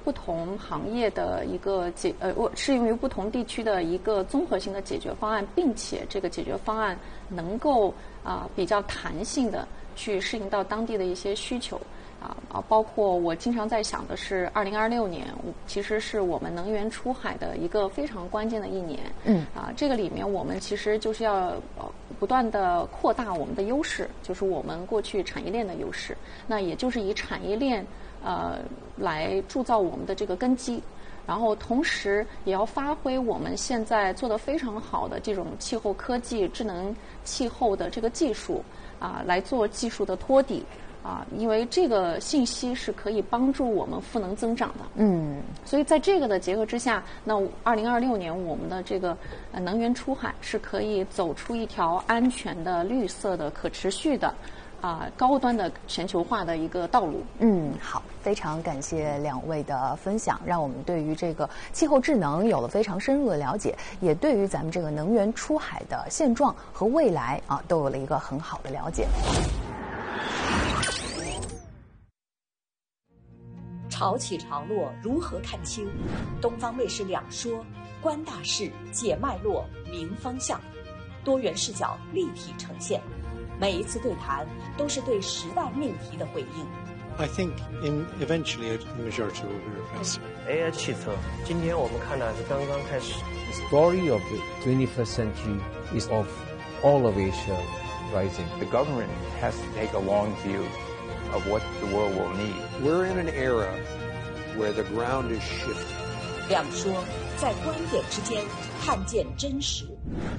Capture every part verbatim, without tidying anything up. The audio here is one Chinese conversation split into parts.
不同行业的一个解呃，适用于不同地区的一个综合性的解决方案，并且这个解决方案能够啊、呃、比较弹性的去适应到当地的一些需求。啊啊，包括我经常在想的是，二零二六年其实是我们能源出海的一个非常关键的一年。嗯，啊，这个里面我们其实就是要呃不断的扩大我们的优势，就是我们过去产业链的优势。那也就是以产业链呃来铸造我们的这个根基。然后同时也要发挥我们现在做得非常好的这种气候科技、智能气候的这个技术啊，来做技术的托底。啊，因为这个信息是可以帮助我们赋能增长的。嗯，所以在这个的结合之下，那二零二六年我们的这个呃能源出海是可以走出一条安全的、绿色的、可持续的。啊，高端的全球化的一个道路。 嗯，好，非常感谢两位的分享，让我们对于这个气候智能有了非常深入的了解，也对于咱们这个能源出海的现状和未来啊，都有了一个很好的了解。 潮起潮落如何看清？东方卫视两说，观大势，解脉络，明方向，多元视角立体呈现。每一次对谈都是对时代命题的回应。 I think in eventually the majority will be replaced. A I 汽车，今天我们看的是刚刚开始。 The story of the twenty-first century is of all of Asia rising. The government has to take a long view of what the world will need. We're in an era where the ground is shifting. 两说，在观点之间看见真实。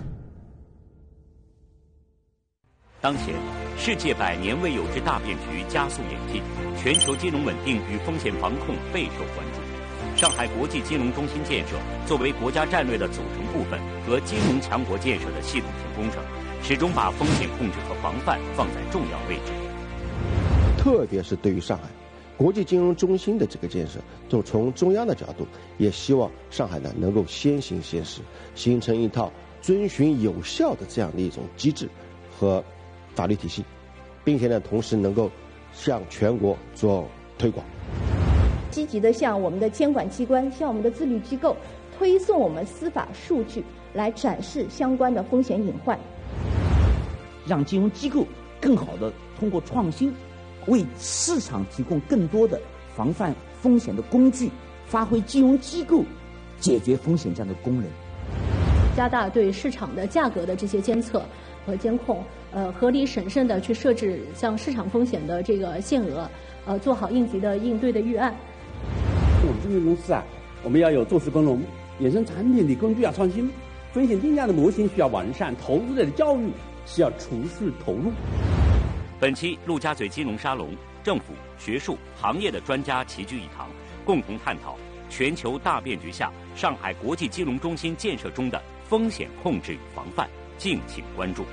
当前，世界百年未有之大变局加速演进，全球金融稳定与风险防控备受关注。上海国际金融中心建设作为国家战略的组成部分和金融强国建设的系统性工程，始终把风险控制和防范放在重要位置。 特别是对于上海国际金融中心的这个建设，就从中央的角度，也希望上海呢能够先行先试，形成一套遵循有效的这样的一种机制和法律体系，并且呢，同时能够向全国做推广， 积极的向我们的监管机关、向我们的自律机构推送我们司法数据，来展示相关的风险隐患， 让金融机构更好的通过创新，为市场提供更多的防范风险的工具，发挥金融机构解决风险这样的功能， 加大对市场的价格的这些监测和监控，呃，合理审慎的去设置像市场风险的这个限额，呃，做好应急的应对的预案。 我们证券公司啊，我们要有做事耕耘，衍生产品的工具要创新，风险定价的模型需要完善，投资者的教育需要持续投入。 本期陆家嘴金融沙龙，政府、学术、行业的专家齐聚一堂，共同探讨全球大变局下上海国际金融中心建设中的风险控制与防范，敬请关注。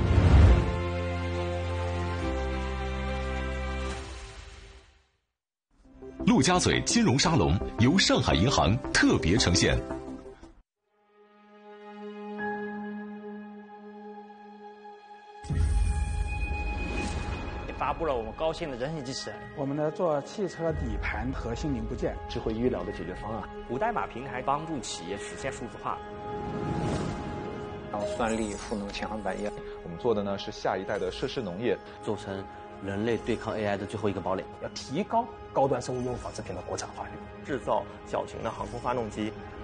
陆家嘴金融沙龙由上海银行特别呈现。 发布了我们高新的人形机器人， 我们呢做汽车底盘核心零部件， 智慧医疗的解决方案，无代码平台帮助企业实现数字化， 让算力赋能千行百业。 我们做的呢是下一代的设施农业， 做成人类对抗 A I 的最后一个堡垒， 要提高高端生物用纺织品的国产化率， 制造小型的航空发动机，